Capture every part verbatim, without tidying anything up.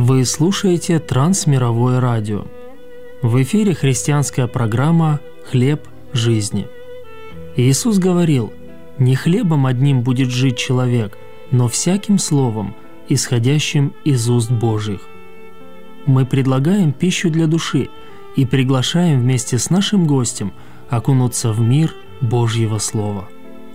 Вы слушаете Трансмировое радио. В эфире христианская программа «Хлеб жизни». Иисус говорил: «Не хлебом одним будет жить человек, но всяким словом, исходящим из уст Божьих». Мы предлагаем пищу для души и приглашаем вместе с нашим гостем окунуться в мир Божьего Слова.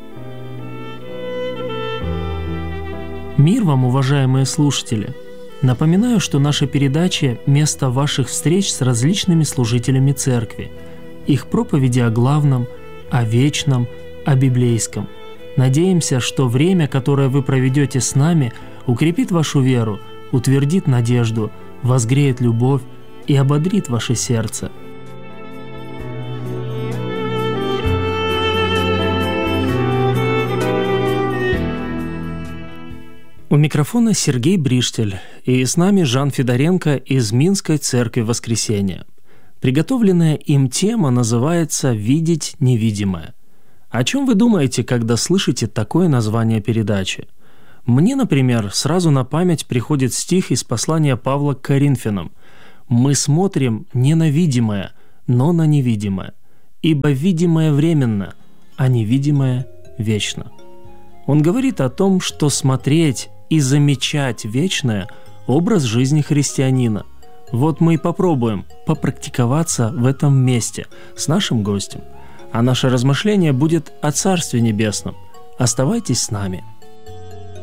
Мир вам, уважаемые слушатели! Напоминаю, что наша передача – место ваших встреч с различными служителями церкви, их проповеди о главном, о вечном, о библейском. Надеемся, что время, которое вы проведете с нами, укрепит вашу веру, утвердит надежду, возгреет любовь и ободрит ваше сердце. У микрофона Сергей Бриштель, и с нами Жан Федоренко из Минской Церкви Воскресения. Приготовленная им тема называется «Видеть невидимое». О чем вы думаете, когда слышите такое название передачи? Мне, например, сразу на память приходит стих из послания Павла к Коринфянам: «Мы смотрим не на видимое, но на невидимое, ибо видимое временно, а невидимое вечно». Он говорит о том, что смотреть и замечать вечное – образ жизни христианина. Вот мы и попробуем попрактиковаться в этом месте с нашим гостем. А наше размышление будет о Царстве Небесном. Оставайтесь с нами.